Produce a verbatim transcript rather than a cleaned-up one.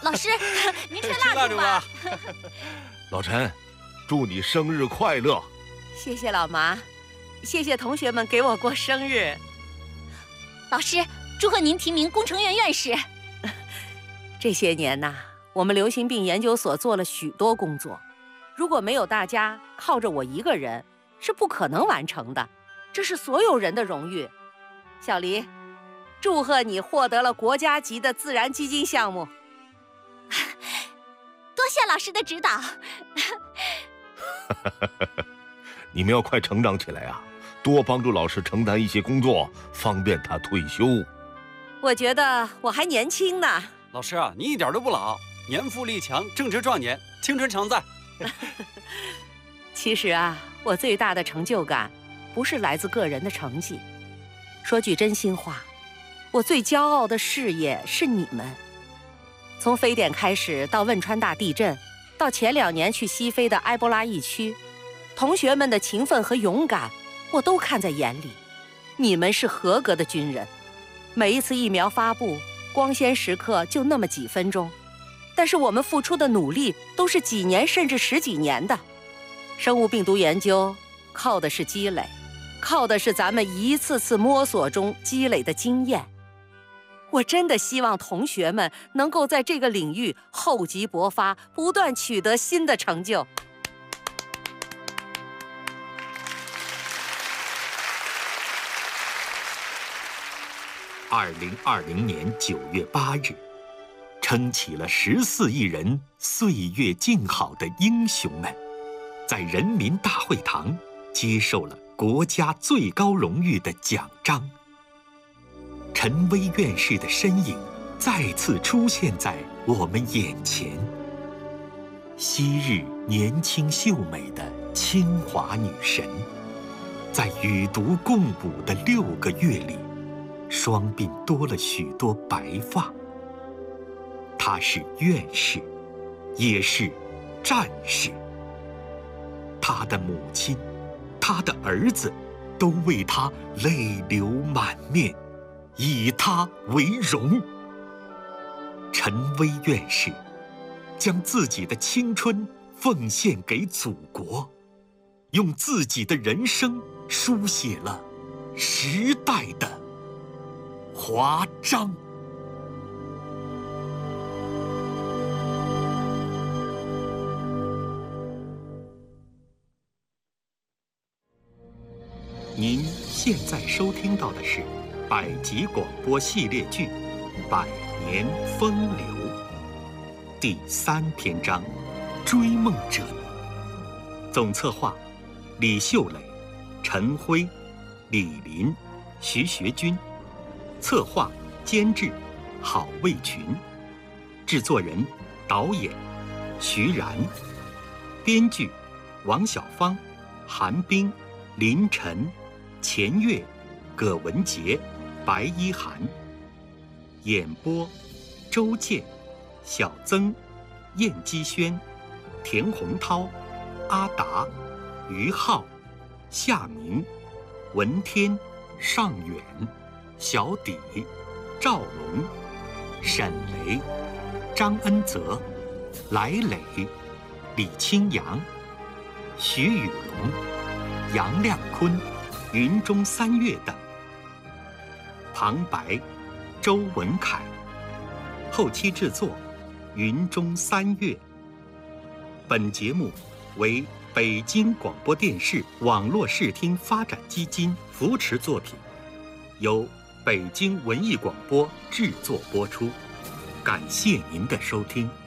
老师，您吹蜡烛吧。 老陈，祝你生日快乐！ 谢谢老麻，谢谢同学们给我过生日。 老师，祝贺您提名工程院院士。 这些年呐，我们流行病研究所做了许多工作，如果没有大家，靠着我一个人是不可能完成的。这是所有人的荣誉。小黎，祝贺你获得了国家级的自然基金项目。 多谢老师的指导。 你们要快成长起来啊，多帮助老师承担一些工作，方便他退休。 我觉得我还年轻呢。 老师啊，你一点都不老，年富力强，正值壮年，青春常在。 其实啊，我最大的成就感不是来自个人的成绩，说句真心话，我最骄傲的事业是你们。从非典开始到汶川大地震，到前两年去西非的埃博拉疫区，同学们的勤奋和勇敢我都看在眼里。你们是合格的军人，每一次疫苗发布光鲜时刻就那么几分钟，但是我们付出的努力都是几年甚至十几年的。生物病毒研究靠的是积累，靠的是咱们一次次摸索中积累的经验。我真的希望同学们能够在这个领域厚积薄发，不断取得新的成就。 二零二零年九月八日，撑起了十四亿人岁月静好的英雄们，在人民大会堂接受了国家最高荣誉的奖章。陈薇院士的身影再次出现在我们眼前。昔日年轻秀美的清华女神，在与毒共舞的六个月里，双鬓多了许多白发。她是院士，也是战士。她的母亲，她的儿子，都为她泪流满面，以她为荣。陈薇院士将自己的青春奉献给祖国，用自己的人生书写了时代的华章。您现在收听到的是百集广播系列剧《百年风流》第三篇章《追梦者》，总策划李秀磊、陈辉、李林、徐学军，策划监制郝卫群，制作人导演徐然，编剧王小芳、韩冰、林晨、钱月、葛文杰、白一涵，演播周健、小曾、燕姬轩、田洪涛、阿达、于浩、夏明、文天、尚远、小底、赵龙、沈雷、张恩泽、来磊、李清扬、徐宇龙、杨亮坤、云中三月等。旁白周文凯，后期制作云中三月。本节目为北京广播电视网络视听发展基金扶持作品，由北京文艺广播制作播出。感谢您的收听。